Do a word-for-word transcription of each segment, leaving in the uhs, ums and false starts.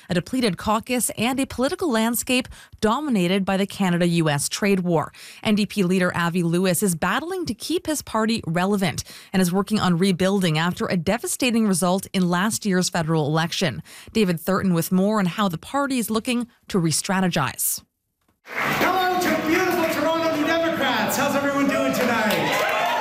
a depleted caucus, and a political landscape dominated by the Canada-U S trade war. N D P leader Avi Lewis is battling to keep his party relevant and is working on rebuilding after a devastating result in last year's federal election. David Thurton with more on how the party is looking to re-strategize. Hello to beautiful Toronto New Democrats. How's everyone doing tonight?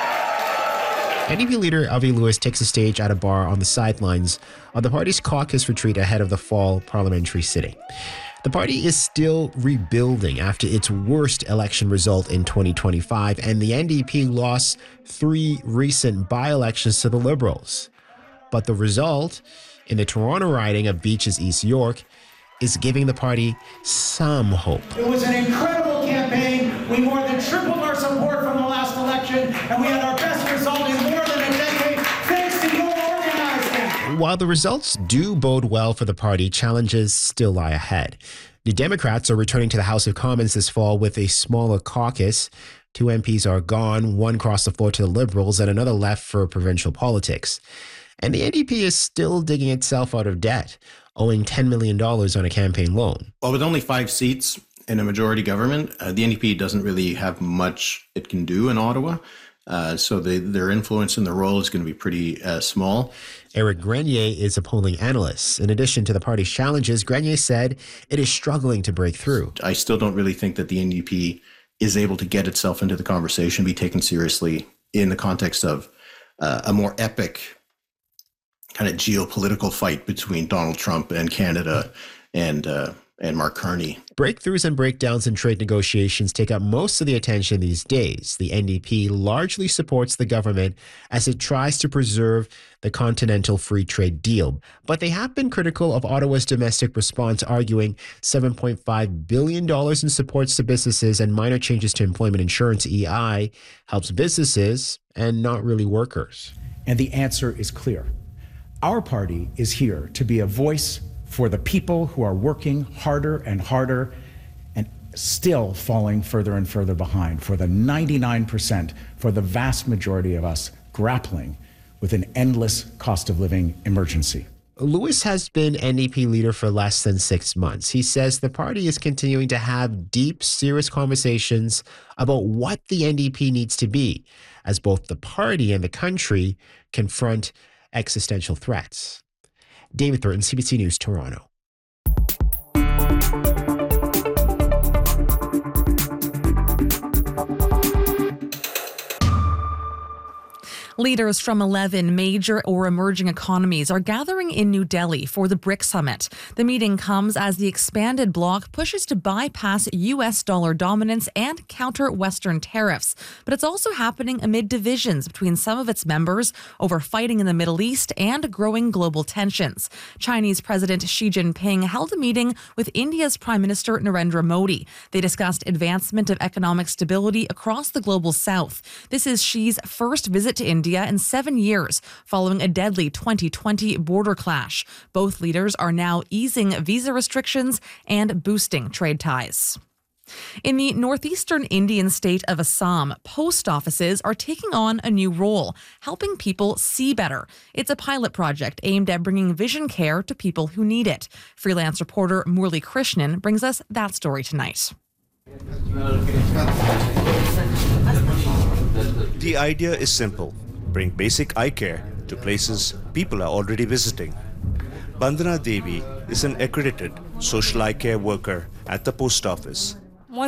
N D P leader Avi Lewis takes the stage at a bar on the sidelines of the party's caucus retreat ahead of the fall parliamentary sitting. The party is still rebuilding after its worst election result in twenty twenty-five, and the N D P lost three recent by-elections to the Liberals. But the result in the Toronto riding of Beaches East York is giving the party some hope. It was an incredible campaign. We more than tripled our support from the last election, and we had our best result in more than a decade thanks to your organizing. While the results do bode well for the party, challenges still lie ahead. The Democrats are returning to the House of Commons this fall with a smaller caucus. Two M Ps are gone, one crossed the floor to the Liberals and another left for provincial politics. And the N D P is still digging itself out of debt, owing ten million dollars on a campaign loan. Well, with only five seats in a majority government, uh, the N D P doesn't really have much it can do in Ottawa. Uh, so they, their influence in the role is going to be pretty uh, small. Eric Grenier is a polling analyst. In addition to the party's challenges, Grenier said it is struggling to break through. I still don't really think that the N D P is able to get itself into the conversation, be taken seriously in the context of uh, a more epic kind of geopolitical fight between Donald Trump and Canada and uh, and Mark Carney. Breakthroughs and breakdowns in trade negotiations take up most of the attention these days. The N D P largely supports the government as it tries to preserve the Continental Free Trade Deal. But they have been critical of Ottawa's domestic response, arguing seven point five billion dollars in supports to businesses and minor changes to employment insurance, E I, helps businesses and not really workers. And the answer is clear. Our party is here to be a voice for the people who are working harder and harder and still falling further and further behind, for the ninety-nine percent, for the vast majority of us grappling with an endless cost of living emergency. Lewis has been N D P leader for less than six months. He says the party is continuing to have deep, serious conversations about what the N D P needs to be, as both the party and the country confront existential threats. David Thurton, C B C News, Toronto. Leaders from eleven major or emerging economies are gathering in New Delhi for the BRICS Summit. The meeting comes as the expanded bloc pushes to bypass U S dollar dominance and counter Western tariffs. But it's also happening amid divisions between some of its members over fighting in the Middle East and growing global tensions. Chinese President Xi Jinping held a meeting with India's Prime Minister Narendra Modi. They discussed advancement of economic stability across the global south. This is Xi's first visit to India in seven years, following a deadly twenty twenty border clash. Both leaders are now easing visa restrictions and boosting trade ties. In the northeastern Indian state of Assam, post offices are taking on a new role, helping people see better. It's a pilot project aimed at bringing vision care to people who need it. Freelance reporter Murli Krishnan brings us that story tonight. The idea is simple. Bring basic eye care to places people are already visiting. Bandana Devi is an accredited social eye care worker at the post office. I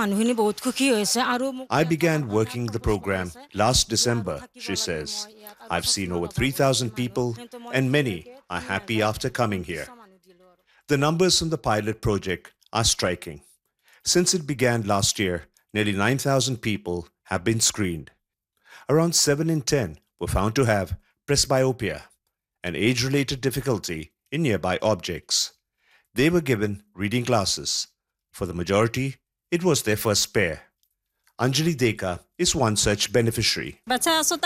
began working the program last December, she says. I've seen over three thousand people and many are happy after coming here. The numbers from the pilot project are striking. Since it began last year, nearly nine thousand people have been screened. Around seven in ten were found to have presbyopia, an age-related difficulty in nearby objects. They were given reading glasses. For the majority, it was their first pair. Anjali Deka is one such beneficiary. My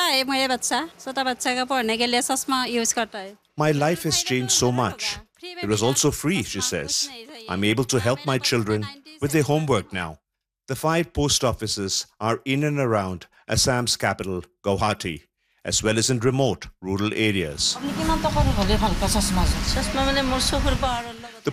life has changed so much. It was also free, she says. I'm able to help my children with their homework now. The five post offices are in and around Assam's capital, Guwahati, as well as in remote rural areas.